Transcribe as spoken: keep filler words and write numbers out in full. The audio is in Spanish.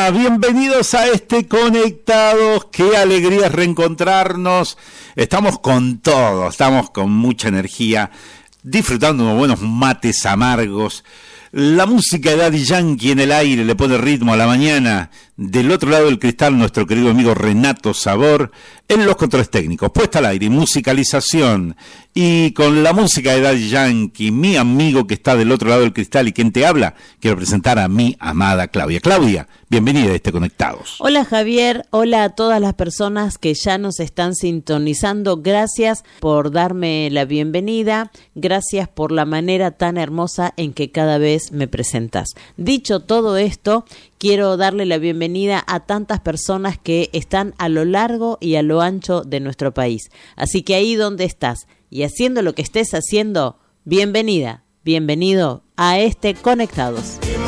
semana, bienvenidos a este Conectados, qué alegría es reencontrarnos, estamos con todo, estamos con mucha energía, disfrutando de buenos mates amargos, la música de Daddy Yankee en el aire le pone ritmo a la mañana, del otro lado del cristal nuestro querido amigo Renato Sabor, en los controles técnicos, puesta al aire, musicalización, y con la música de Daddy Yankee, mi amigo que está del otro lado del cristal y quien te habla, quiero presentar a mi amada Claudia. Claudia, bienvenida a este Conectados. Hola Javier, hola a todas las personas que ya nos están sintonizando, gracias por darme la bienvenida, gracias por la manera tan hermosa en que cada vez me presentas. Dicho todo esto, quiero darle la bienvenida a tantas personas que están a lo largo y a lo ancho de nuestro país. Así que ahí donde estás y haciendo lo que estés haciendo, bienvenida, bienvenido a este Conectados.